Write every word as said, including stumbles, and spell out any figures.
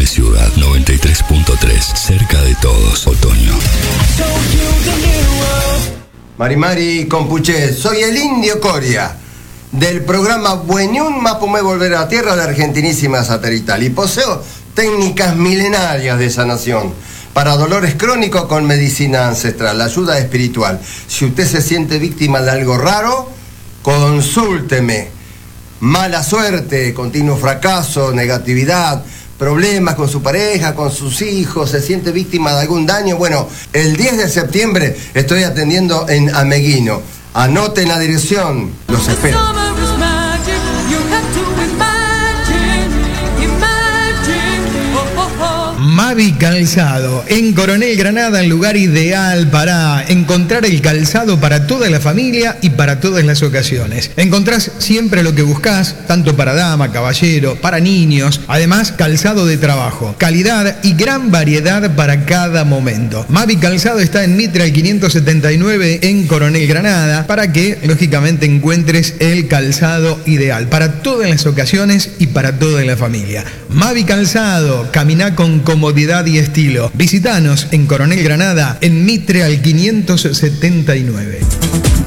Ciudad noventa y tres punto tres, cerca de todos, otoño. Mari Mari Compuché, soy el Indio Coria, del programa Bueñún Mapumé Volver a Tierra de Argentinísima Satelital, y poseo técnicas milenarias de sanación para dolores crónicos con medicina ancestral, ayuda espiritual. Si usted se siente víctima de algo raro, consúlteme. Mala suerte, continuo fracaso, negatividad, problemas con su pareja, con sus hijos, se siente víctima de algún daño. Bueno, el diez de septiembre estoy atendiendo en Ameguino. Anoten la dirección, los espero. Mavi Calzado, en Coronel Granada, el lugar ideal para encontrar el calzado para toda la familia y para todas las ocasiones. Encontrás siempre lo que buscás, tanto para dama, caballero, para niños, además calzado de trabajo, calidad y gran variedad para cada momento. Mavi Calzado está en Mitre al quinientos setenta y nueve en Coronel Granada, para que lógicamente encuentres el calzado ideal para todas las ocasiones y para toda la familia. Mavi Calzado, camina con comodidad y estilo. Visítanos en Coronel Granada, en Mitre al quinientos setenta y nueve.